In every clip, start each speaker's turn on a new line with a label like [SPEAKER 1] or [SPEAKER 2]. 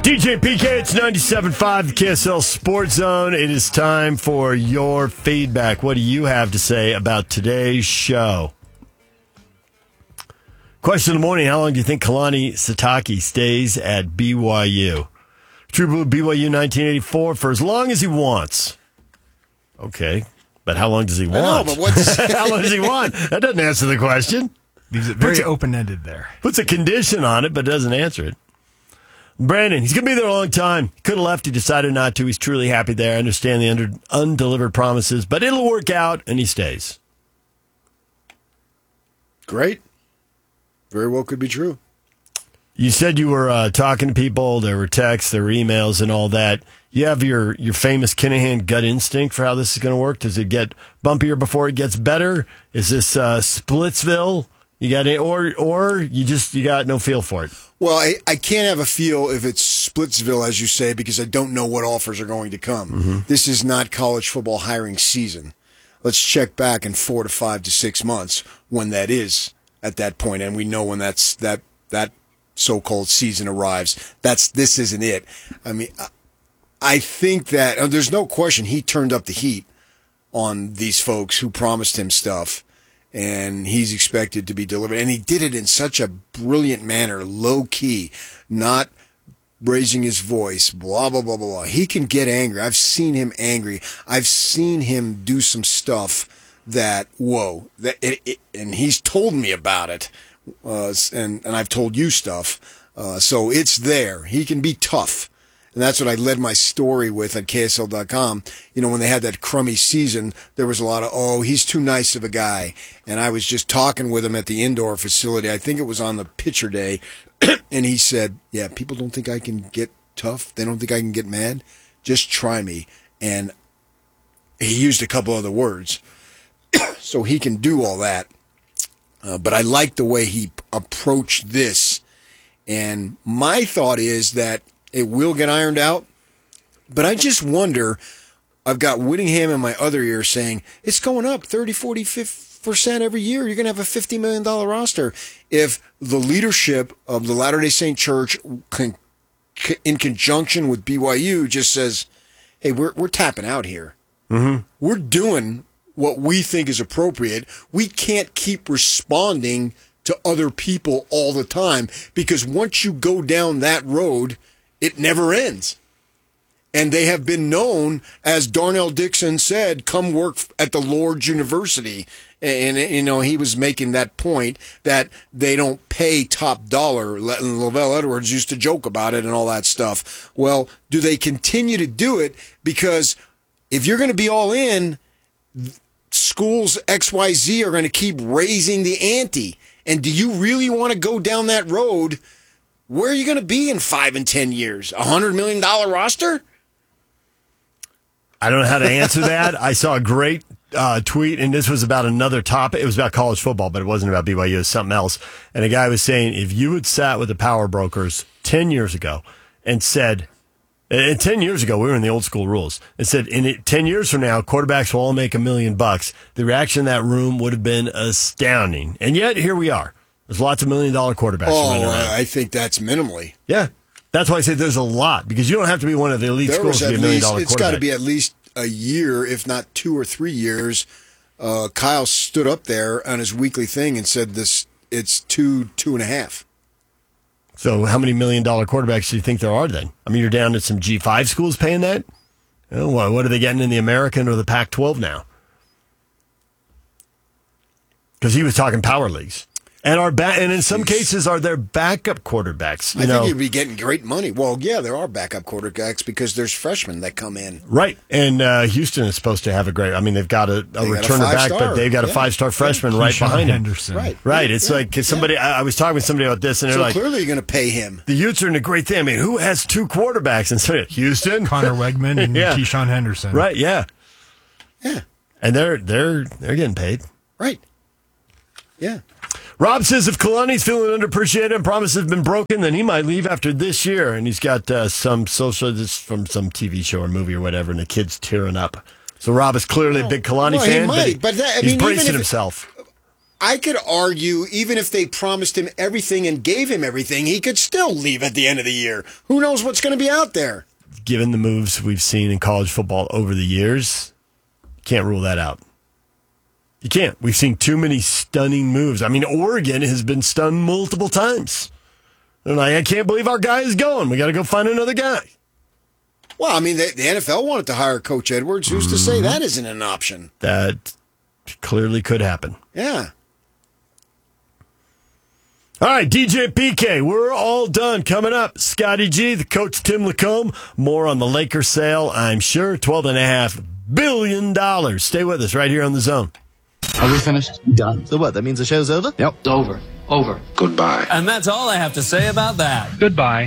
[SPEAKER 1] DJ PK, it's 97.5, the KSL Sports Zone. It is time for your feedback. What do you have to say about today's show? Question of the morning, how long do you think Kalani Sitake stays at BYU? True Blue BYU 1984 for as long as he wants. Okay, but how long does he want?
[SPEAKER 2] I know, but what's...
[SPEAKER 1] How long does he want? That doesn't answer the question.
[SPEAKER 3] Leaves it very open-ended there.
[SPEAKER 1] Puts a condition on it, but doesn't answer it. Brandon, he's going to be there a long time. Could have left. He decided not to. He's truly happy there. I understand the undelivered promises, but it'll work out, and he stays.
[SPEAKER 2] Great. Very well could be true.
[SPEAKER 1] You said you were talking to people. There were texts, there were emails, and all that. You have your famous Kinahan gut instinct for how this is going to work. Does it get bumpier before it gets better? Is this Splitsville? You got it, or you got no feel for it?
[SPEAKER 2] Well, I can't have a feel if it's Splitsville, as you say, because I don't know what offers are going to come. Mm-hmm. This is not college football hiring season. Let's check back in 4 to 5 to 6 months when that is at that point, and we know when that so-called season arrives. This isn't it. I mean, I think that there's no question he turned up the heat on these folks who promised him stuff. And he's expected to be delivered. And he did it in such a brilliant manner, low-key, not raising his voice, blah, blah, blah, blah. He can get angry. I've seen him angry. I've seen him do some stuff that, whoa. And he's told me about it. And I've told you stuff. So it's there. He can be tough. And that's what I led my story with at KSL.com. You know, when they had that crummy season, there was a lot of, he's too nice of a guy. And I was just talking with him at the indoor facility. I think it was on the pitcher day. And he said, yeah, people don't think I can get tough. They don't think I can get mad. Just try me. And he used a couple other words. So he can do all that. But I like the way he approached this. And my thought is that it will get ironed out, but I just wonder, I've got Whittingham in my other ear saying, it's going up 30, 40, 50% every year. You're going to have a $50 million roster. If the leadership of the Latter-day Saint Church, in conjunction with BYU, just says, hey, we're tapping out here. Mm-hmm. We're doing what we think is appropriate. We can't keep responding to other people all the time, because once you go down that road, it never ends. And they have been known, as Darnell Dixon said, come work at the Lord's University. And, you know, he was making that point that they don't pay top dollar. Lavelle Edwards used to joke about it and all that stuff. Well, do they continue to do it? Because if you're going to be all in, schools XYZ are going to keep raising the ante. And do you really want to go down that road? Where are you going to be in 5 and 10 years? $100 million roster?
[SPEAKER 1] I don't know how to answer that. I saw a great tweet, and this was about another topic. It was about college football, but it wasn't about BYU. It was something else. And a guy was saying, if you had sat with the power brokers 10 years ago and said, and 10 years ago, we were in the old school rules, and said, 10 years from now, quarterbacks will all make $1 million, the reaction in that room would have been astounding. And yet, here we are. There's lots of $1 million quarterbacks running around.
[SPEAKER 2] I think that's minimally.
[SPEAKER 1] Yeah. That's why I say there's a lot, because you don't have to be one of the elite schools to be $1 million quarterback.
[SPEAKER 2] It's got to be at least a year, if not 2 or 3 years. Kyle stood up there on his weekly thing and said it's 2.5.
[SPEAKER 1] So how many $1 million quarterbacks do you think there are then? I mean, you're down to some G5 schools paying that? What are they getting in the American or the Pac-12 now? Because he was talking power leagues. And and in some cases, are there backup quarterbacks?
[SPEAKER 2] I think you'd be getting great money. Well, yeah, there are backup quarterbacks because there's freshmen that come in.
[SPEAKER 1] Right. And Houston is supposed to have a great, I mean, they've got a returner back, but they've got a 5-star freshman right behind
[SPEAKER 3] Henderson.
[SPEAKER 1] him. Right. It's like somebody, I was talking with somebody about this, and they're like,
[SPEAKER 2] clearly you're going to pay him.
[SPEAKER 1] The Utes are in a great thing. I mean, who has 2 quarterbacks? And so Houston?
[SPEAKER 3] Connor Wegman and Keyshawn Henderson.
[SPEAKER 1] Right, yeah.
[SPEAKER 2] Yeah.
[SPEAKER 1] And they're getting paid.
[SPEAKER 2] Right. Yeah.
[SPEAKER 1] Rob says if Kalani's feeling underappreciated and promises have been broken, then he might leave after this year. And he's got some social, this from some TV show or movie or whatever, and the kid's tearing up. So Rob is clearly a big Kalani fan,
[SPEAKER 2] he might,
[SPEAKER 1] but he's bracing himself.
[SPEAKER 2] I could argue, even if they promised him everything and gave him everything, he could still leave at the end of the year. Who knows what's going to be out there?
[SPEAKER 1] Given the moves we've seen in college football over the years, can't rule that out. You can't. We've seen too many stunning moves. I mean, Oregon has been stunned multiple times. They're like, I can't believe our guy is going. We got to go find another guy.
[SPEAKER 2] Well, I mean, the NFL wanted to hire Coach Edwards. Who's to say that isn't an option?
[SPEAKER 1] That clearly could happen.
[SPEAKER 2] Yeah.
[SPEAKER 1] All right, DJ PK, we're all done. Coming up, Scotty G, the coach Tim Lacombe. More on the Lakers sale, I'm sure. $12.5 billion. Stay with us right here on The Zone.
[SPEAKER 4] Are we finished?
[SPEAKER 5] Done. So what, that means the show's over?
[SPEAKER 4] Yep. It's over. Over.
[SPEAKER 5] Goodbye.
[SPEAKER 6] And that's all I have to say about that.
[SPEAKER 3] Goodbye.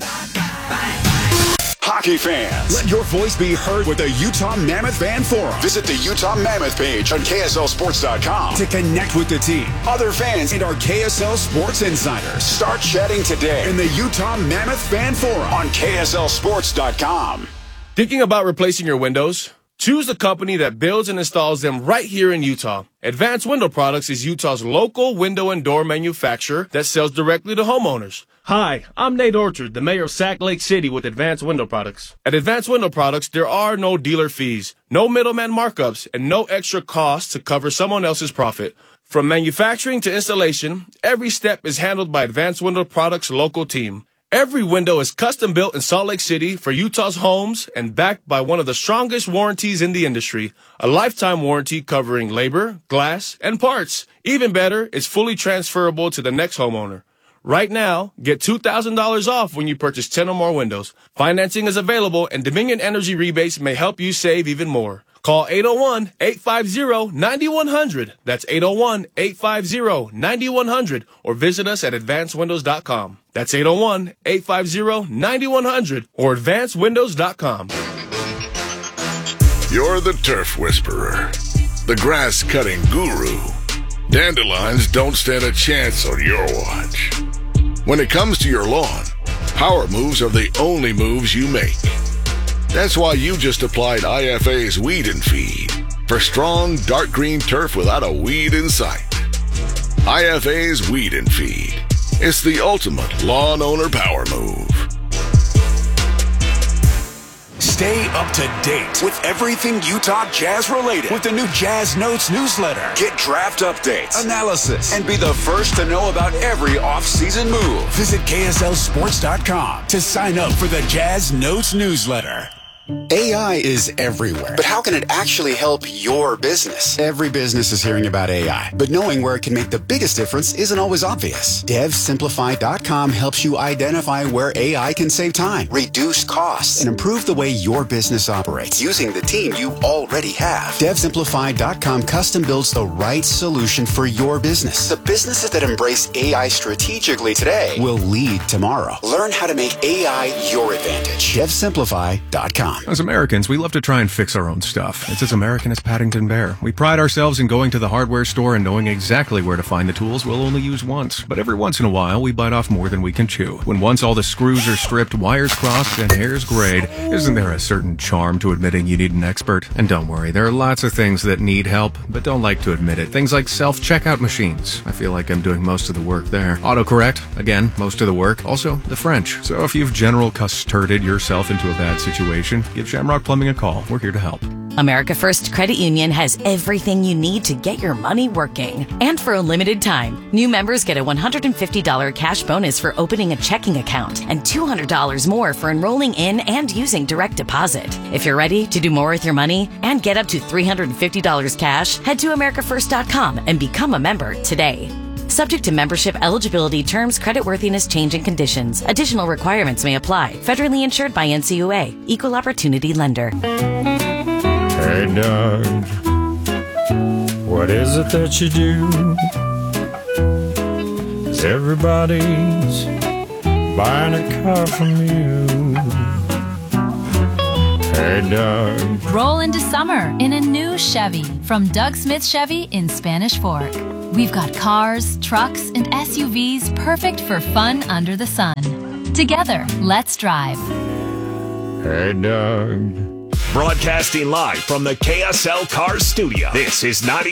[SPEAKER 7] Hockey fans, let your voice be heard with the Utah Mammoth Fan Forum. Visit the Utah Mammoth page on KSLSports.com to connect with the team, other fans, and our KSL Sports insiders. Start chatting today in the Utah Mammoth Fan Forum on KSLSports.com.
[SPEAKER 8] Thinking about replacing your windows? Choose a company that builds and installs them right here in Utah. Advanced Window Products is Utah's local window and door manufacturer that sells directly to homeowners. Hi, I'm Nate Orchard, the mayor of Sac Lake City with Advanced Window Products. At Advanced Window Products, there are no dealer fees, no middleman markups, and no extra costs to cover someone else's profit. From manufacturing to installation, every step is handled by Advanced Window Products' local team. Every window is custom built in Salt Lake City for Utah's homes and backed by one of the strongest warranties in the industry, a lifetime warranty covering labor, glass, and parts. Even better, it's fully transferable to the next homeowner. Right now, get $2,000 off when you purchase 10 or more windows. Financing is available, and Dominion Energy rebates may help you save even more. Call 801-850-9100. That's 801-850-9100. Or visit us at advancedwindows.com. That's 801-850-9100 or advancedwindows.com.
[SPEAKER 9] You're the turf whisperer, the grass-cutting guru. Dandelions don't stand a chance on your watch. When it comes to your lawn, power moves are the only moves you make. That's why you just applied IFA's Weed and Feed for strong, dark green turf without a weed in sight. IFA's Weed and Feed. It's the ultimate lawn owner power move.
[SPEAKER 7] Stay up to date with everything Utah Jazz related with the new Jazz Notes newsletter. Get draft updates, analysis, and be the first to know about every off-season move. Visit KSLSports.com to sign up for the Jazz Notes newsletter.
[SPEAKER 10] AI is everywhere, but how can it actually help your business? Every business is hearing about AI, but knowing where it can make the biggest difference isn't always obvious. DevSimplify.com helps you identify where AI can save time, reduce costs, and improve the way your business operates using the team you already have. DevSimplify.com custom builds the right solution for your business. The businesses that embrace AI strategically today will lead tomorrow. Learn how to make AI your advantage. DevSimplify.com.
[SPEAKER 11] As Americans, we love to try and fix our own stuff. It's as American as Paddington Bear. We pride ourselves in going to the hardware store and knowing exactly where to find the tools we'll only use once. But every once in a while, we bite off more than we can chew. When once all the screws are stripped, wires crossed, and hairs grayed, isn't there a certain charm to admitting you need an expert? And don't worry, there are lots of things that need help, but don't like to admit it. Things like self-checkout machines. I feel like I'm doing most of the work there. Autocorrect, again, most of the work. Also, the French. So if you've general custarded yourself into a bad situation, give Shamrock Plumbing a call. We're here to help.
[SPEAKER 12] America First Credit Union has everything you need to get your money working. And for a limited time, new members get a $150 cash bonus for opening a checking account and $200 more for enrolling in and using direct deposit. If you're ready to do more with your money and get up to $350 cash, head to AmericaFirst.com and become a member today. Subject to membership, eligibility, terms, creditworthiness, change, and conditions. Additional requirements may apply. Federally insured by NCUA. Equal Opportunity Lender.
[SPEAKER 13] Hey, Doug, what is it that you do? 'Cause everybody's buying a car from you. Hey, Doug.
[SPEAKER 14] Roll into summer in a new Chevy from Doug Smith Chevy in Spanish Fork. We've got cars, trucks, and SUVs perfect for fun under the sun. Together, let's drive.
[SPEAKER 13] Hey, Doug.
[SPEAKER 7] Broadcasting live from the KSL Cars Studio. This is 90.